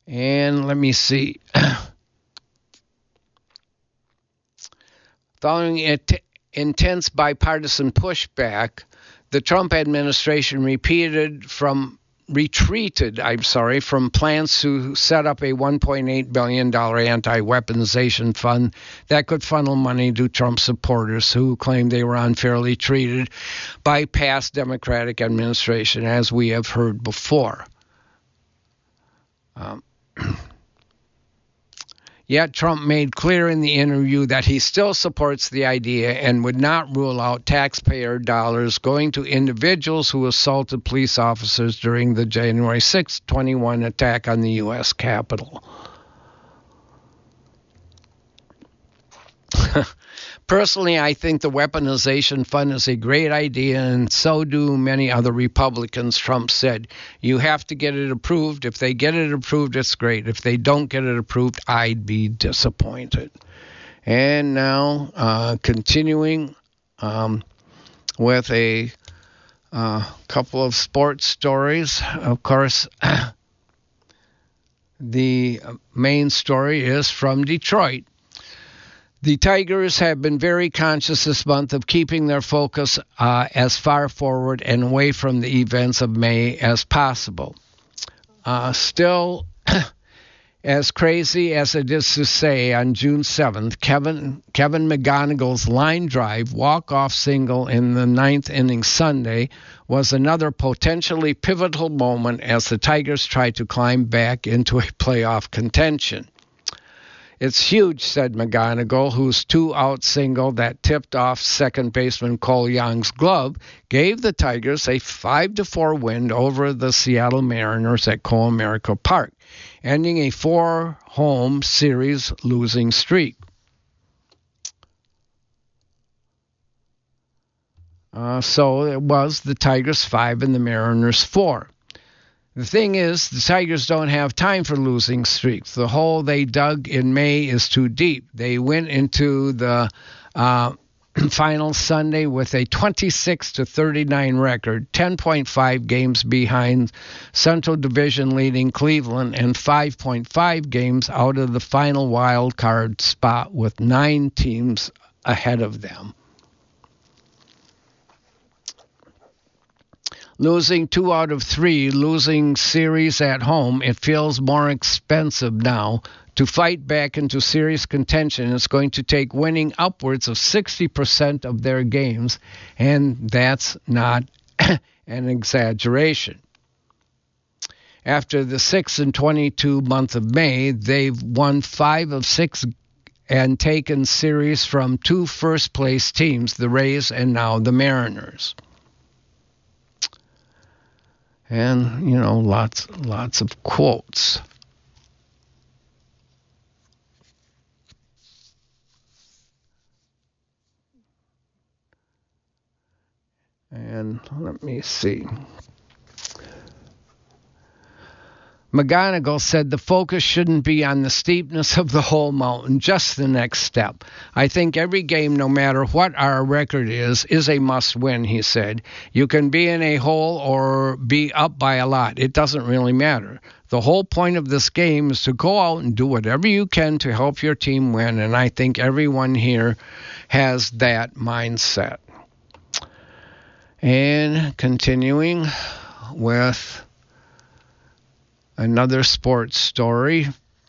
And let me see. Following intense bipartisan pushback, the Trump administration retreated from plans to set up a $1.8 billion anti-weaponization fund that could funnel money to Trump supporters who claimed they were unfairly treated by past Democratic administration, as we have heard before. Yet Trump made clear in the interview that he still supports the idea and would not rule out taxpayer dollars going to individuals who assaulted police officers during the January 6, 2021 attack on the U.S. Capitol. Personally, I think the weaponization fund is a great idea, and so do many other Republicans. Trump said, you have to get it approved. If they get it approved, it's great. If they don't get it approved, I'd be disappointed. And now, continuing with a couple of sports stories. Of course, the main story is from Detroit. The Tigers have been very conscious this month of keeping their focus as far forward and away from the events of May as possible. Still, as crazy as it is to say, on June 7th, Kevin McGonigal's line drive walk-off single in the ninth inning Sunday was another potentially pivotal moment as the Tigers tried to climb back into a playoff contention. It's huge, said McGonigal, whose two-out single that tipped off second baseman Cole Young's glove gave the Tigers a 5-4 win over the Seattle Mariners at Comerica Park, ending a 4-home series losing streak. So it was the Tigers 5 and the Mariners 4. The thing is, the Tigers don't have time for losing streaks. The hole they dug in May is too deep. They went into the final Sunday with a 26-39 record, 10.5 games behind Central Division leading Cleveland, and 5.5 games out of the final wild card spot with 9 teams ahead of them. Losing 2 out of 3, losing series at home, it feels more expensive now. To fight back into serious contention, it's going to take winning upwards of 60% of their games, and that's not an exaggeration. After the 6-22 month of May, they've won 5 of 6 and taken series from 2 first-place teams, the Rays and now the Mariners. And, lots of quotes. And let me see. McGonigal said the focus shouldn't be on the steepness of the whole mountain, just the next step. I think every game, no matter what our record is a must-win, he said. You can be in a hole or be up by a lot. It doesn't really matter. The whole point of this game is to go out and do whatever you can to help your team win, and I think everyone here has that mindset. And continuing with another sports story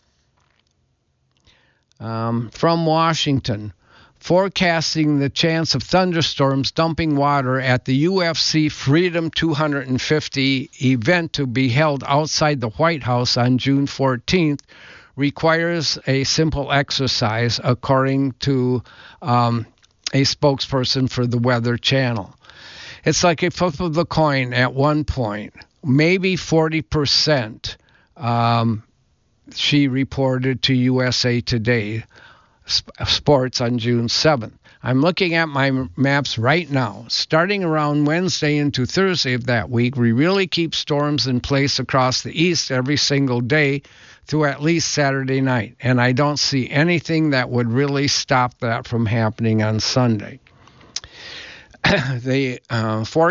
from Washington, forecasting the chance of thunderstorms dumping water at the UFC Freedom 250 event to be held outside the White House on June 14th requires a simple exercise, according to a spokesperson for the Weather Channel. It's like a flip of the coin at one point. Maybe 40%, she reported to USA Today Sports on June 7th. I'm looking at my maps right now. Starting around Wednesday into Thursday of that week, we really keep storms in place across the east every single day through at least Saturday night. And I don't see anything that would really stop that from happening on Sunday. The forecast